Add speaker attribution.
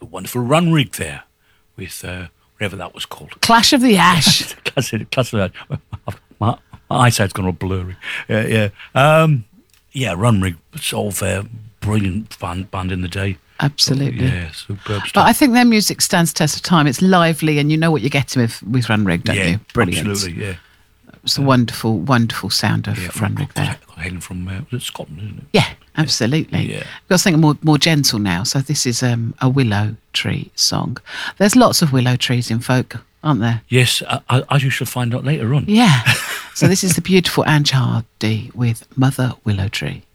Speaker 1: wonderful Runrig there with whatever that was called.
Speaker 2: Clash of the Ash.
Speaker 1: Clash of the Ash. My eyesight's gone all blurry. Yeah. Runrig, sort of brilliant band in the day.
Speaker 2: Absolutely.
Speaker 1: Yeah, superb stuff.
Speaker 2: But I think their music stands test of time. It's lively, and you know what you're getting with Runrig, don't you? Brilliant.
Speaker 1: Absolutely, yeah.
Speaker 2: It's a wonderful, wonderful sound of Runrig there.
Speaker 1: Hailing from Scotland, isn't it?
Speaker 2: Yeah, absolutely.
Speaker 1: Yeah.
Speaker 2: We've got something more gentle now. So this is a Willow Tree song. There's lots of willow trees in folk, aren't there?
Speaker 1: Yes, as you shall find out later on.
Speaker 2: Yeah. So this is the beautiful Ange Hardy with Mother Willow Tree.